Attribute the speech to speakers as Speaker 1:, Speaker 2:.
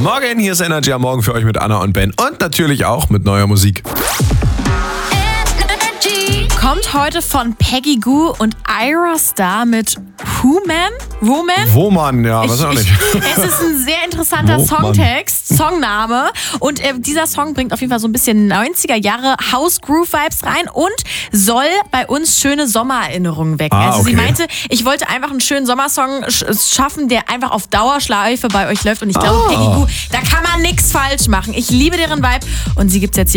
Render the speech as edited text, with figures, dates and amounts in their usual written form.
Speaker 1: Morgen, hier ist Energy am Morgen für euch mit Anna und Ben und natürlich auch mit neuer Musik.
Speaker 2: Kommt heute von Peggy Gou und Ira Star mit
Speaker 1: Woman, ja, weiß auch nicht.
Speaker 2: Es ist ein sehr interessanter Songname. Und dieser Song bringt auf jeden Fall so ein bisschen 90er Jahre House-Groove-Vibes rein und soll bei uns schöne Sommererinnerungen wecken. Also sie meinte, ich wollte einfach einen schönen Sommersong schaffen, der einfach auf Dauerschleife bei euch läuft. Und ich glaube, Peggy Gou, da kann man nichts falsch machen. Ich liebe deren Vibe und sie gibt's jetzt hier